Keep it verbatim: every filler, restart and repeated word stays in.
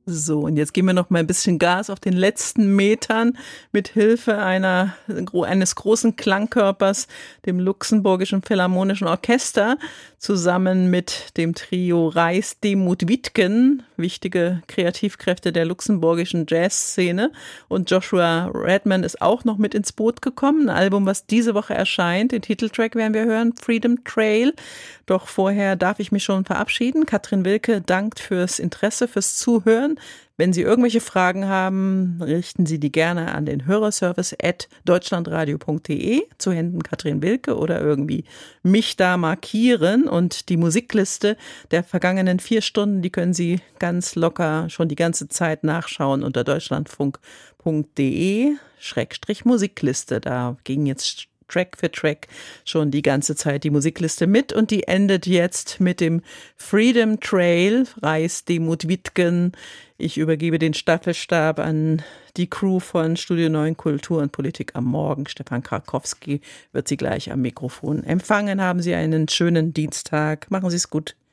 So, und jetzt geben wir noch mal ein bisschen Gas auf den letzten Metern mit Hilfe einer, eines großen Klangkörpers, dem Luxemburgischen Philharmonischen Orchester, zusammen mit dem Trio Reis, Demuth, Wittgen, wichtige Kreativkräfte der luxemburgischen Jazzszene. Und Joshua Redman ist auch noch mit ins Boot gekommen. Ein Album, was diese Woche erscheint. Den Titeltrack werden wir hören, Freedom Trail. Doch vorher darf ich mich schon verabschieden. Katrin Wilke dankt fürs Interesse, fürs Zuhören. Wenn Sie irgendwelche Fragen haben, richten Sie die gerne an den Hörerservice at deutschlandradio punkt de zu Händen Katrin Wilke oder irgendwie mich da markieren. Und die Musikliste der vergangenen vier Stunden, die können Sie ganz locker schon die ganze Zeit nachschauen unter deutschlandfunk punkt de Schrägstrich Musikliste. Da ging jetzt Track für Track schon die ganze Zeit die Musikliste mit und die endet jetzt mit dem Freedom Trail, Reis, Demuth, Wittgen. Ich übergebe den Staffelstab an die Crew von Studio neun Kultur und Politik am Morgen. Stefan Krakowski wird Sie gleich am Mikrofon empfangen. Haben Sie einen schönen Dienstag. Machen Sie es gut.